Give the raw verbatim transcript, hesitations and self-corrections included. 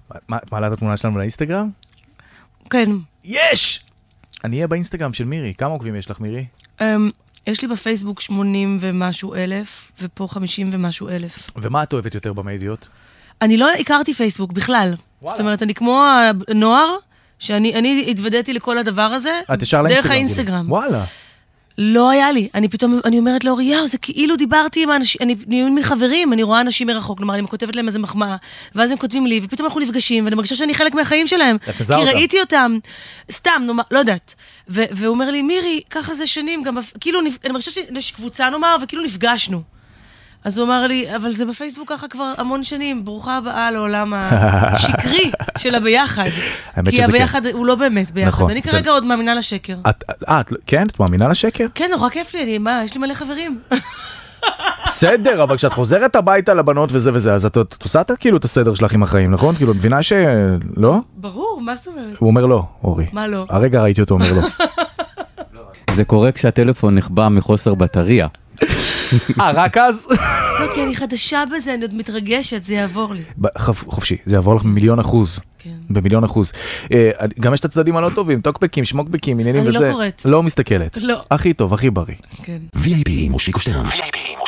מעלה את התמונה שלנו לאינסטגרם? כן. יש! אני אהיה באינסטגרם של מירי. כמה עוקבים יש לך, מירי? יש לי בפייסבוק שמונים ומשהו אלף, ופה חמישים ומשהו אלף. ומה את אוהבת יותר במדיות? אני לא הכרתי פייסבוק בכלל. זאת אומרת, אני כמו הנוער, שאני התוודעתי לכל הדבר הזה, דרך האינסטגרם. וואלה. לא היה לי. אני פתאום, אני אומרת לאורי, יאו, זה כאילו דיברתי עם האנשים, אני נהיים מחברים, אני רואה אנשים מרחוק, כלומר, אני כותבת להם איזה מחמאה, ואז הם כותבים לי, ופתאום אנחנו נפגשים, ואני מרגישה שאני חלק מהחיים שלהם. כי ראיתי אותם, סתם, לא יודעת. והוא אומר לי, מירי, ככה זה שנים, גם, כאילו, אני מרגישה שיש קבוצה, נאמר, וכאילו נפגשנו. אז הוא אמר לי, אבל זה בפייסבוק ככה כבר המון שנים, ברוכה הבאה לעולם השקרי של הביחד. כי הביחד הוא לא באמת ביחד. אני כרגע עוד מאמינה לשקר. את, כן? את מאמינה לשקר? כן, נורא כיף לי, מה, יש לי מלא חברים. בסדר, אבל כשאת חוזרת הביתה לבנות וזה וזה, אז את עושה כאילו את הסדר שלך עם החיים, נכון? כאילו, מבינה שלא? ברור, מה זאת אומרת? הוא אומר לא, אורי. מה לא? הרגע ראיתי אותו אומר לא. זה קורה כשהטלפון נחבא מחוסר בטריה. אה, רק אז? לא, כי אני חדשה בזה, אני עוד מתרגשת, זה יעבור לי. חופשי, זה יעבור לך במיליון אחוז. כן. במיליון אחוז. גם יש את הצדדים הלא טובים, טוקבקים, שמוקבקים, עניינים וזה. אני לא קוראת. לא מסתכלת. לא. הכי טוב, הכי בריא. כן. וי איי פי מושיקו שטרן.